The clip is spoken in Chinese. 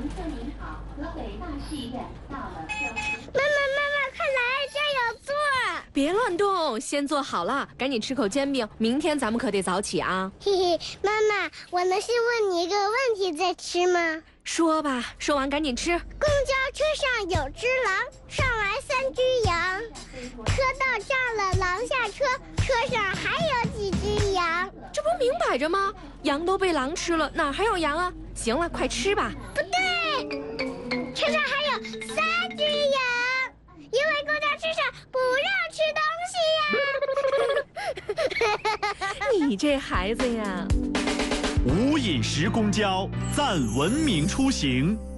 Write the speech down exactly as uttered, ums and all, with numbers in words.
乘客您好，河北大戏院到了消息。 妈妈，妈妈，快来，这儿有座。 别乱动，先坐好了，赶紧吃口煎饼，明天咱们可得早起啊。 嘿嘿，妈妈，我能先问你一个问题再吃吗？ 说吧，说完赶紧吃。 公交车上有只狼，上来三只羊，车到站了，狼下车，车上还有几只羊？ 这不明摆着吗？羊都被狼吃了，哪还有羊啊？行了，快吃吧。 不对，车上还有三只羊，因为公交车上不让吃东西呀。 你这孩子呀。 无饮食公交，赞文明出行。